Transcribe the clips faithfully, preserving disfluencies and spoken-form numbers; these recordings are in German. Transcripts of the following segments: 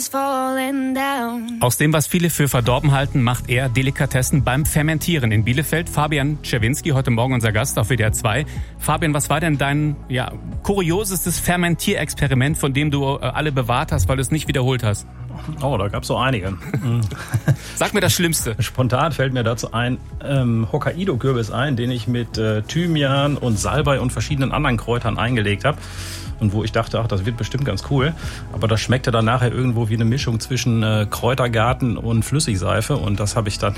Aus dem, was viele für verdorben halten, macht er Delikatessen beim Fermentieren in Bielefeld. Fabian Czerwinski, heute Morgen unser Gast auf W D R zwei. Fabian, was war denn dein ja, kuriosestes Fermentierexperiment, von dem du äh, alle bewahrt hast, weil du es nicht wiederholt hast? Oh, da gab es so einige. Sag mir das Schlimmste. Spontan fällt mir dazu ein ähm, Hokkaido-Kürbis ein, den ich mit äh, Thymian und Salbei und verschiedenen anderen Kräutern eingelegt habe. Und wo ich dachte, ach, das wird bestimmt ganz cool. Aber das schmeckte dann nachher irgendwo wie eine Mischung zwischen äh, Kräutergarten und Flüssigseife. Und das habe ich dann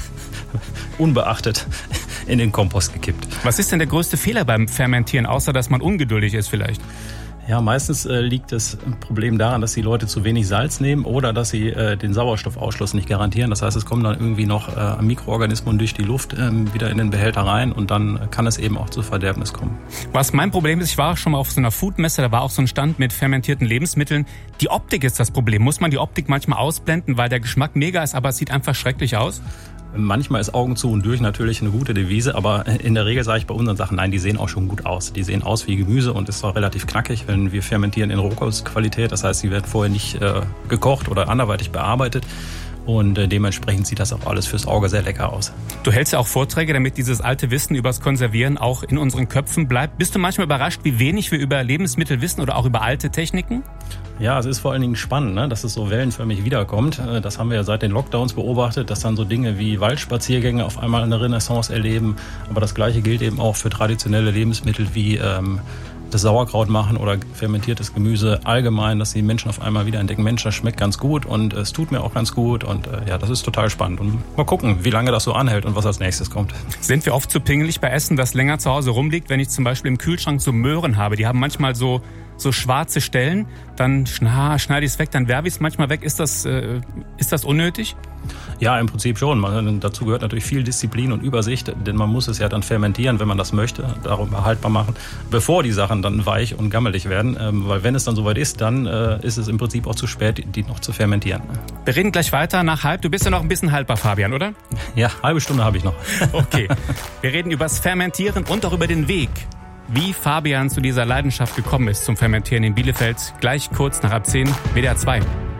unbeachtet in den Kompost gekippt. Was ist denn der größte Fehler beim Fermentieren, außer dass man ungeduldig ist vielleicht? Ja, meistens äh, liegt das Problem daran, dass die Leute zu wenig Salz nehmen oder dass sie äh, den Sauerstoffausschluss nicht garantieren. Das heißt, es kommen dann irgendwie noch äh, Mikroorganismen durch die Luft äh, wieder in den Behälter rein und dann kann es eben auch zu Verderbnis kommen. Was mein Problem ist, ich war schon mal auf so einer Foodmesse, da war auch so ein Stand mit fermentierten Lebensmitteln. Die Optik ist das Problem. Muss man die Optik manchmal ausblenden, weil der Geschmack mega ist, aber es sieht einfach schrecklich aus? Manchmal ist Augen zu und durch natürlich eine gute Devise, aber in der Regel sage ich bei unseren Sachen, nein, die sehen auch schon gut aus. Die sehen aus wie Gemüse und ist auch relativ knackig, wenn wir fermentieren in Rohkostqualität. Das heißt, sie werden vorher nicht äh, gekocht oder anderweitig bearbeitet. Und äh, dementsprechend sieht das auch alles fürs Auge sehr lecker aus. Du hältst ja auch Vorträge, damit dieses alte Wissen übers Konservieren auch in unseren Köpfen bleibt. Bist du manchmal überrascht, wie wenig wir über Lebensmittel wissen oder auch über alte Techniken? Ja, es ist vor allen Dingen spannend, ne, dass es so wellenförmig wiederkommt. Das haben wir ja seit den Lockdowns beobachtet, dass dann so Dinge wie Waldspaziergänge auf einmal eine Renaissance erleben. Aber das Gleiche gilt eben auch für traditionelle Lebensmittel wie ähm, das Sauerkraut machen oder fermentiertes Gemüse allgemein, dass die Menschen auf einmal wieder entdecken, Mensch, das schmeckt ganz gut und es tut mir auch ganz gut und äh, ja, das ist total spannend. Und mal gucken, wie lange das so anhält und was als nächstes kommt. Sind wir oft zu pingelig bei Essen, das länger zu Hause rumliegt? Wenn ich zum Beispiel im Kühlschrank so Möhren habe, die haben manchmal so so schwarze Stellen, dann schna, schneide ich es weg, dann werfe ich es manchmal weg. Ist das, äh, ist das unnötig? Ja, im Prinzip schon. Man, dazu gehört natürlich viel Disziplin und Übersicht, denn man muss es ja dann fermentieren, wenn man das möchte, darum erhaltbar machen, bevor die Sachen dann weich und gammelig werden. Ähm, weil wenn es dann soweit ist, dann äh, ist es im Prinzip auch zu spät, die noch zu fermentieren. Wir reden gleich weiter nach halb. Du bist ja noch ein bisschen haltbar, Fabian, oder? Ja, halbe Stunde habe ich noch. Okay. Wir reden über das Fermentieren und auch über den Weg, wie Fabian zu dieser Leidenschaft gekommen ist zum Fermentieren in Bielefeld. Gleich kurz nach ab zehn, W D R zwei.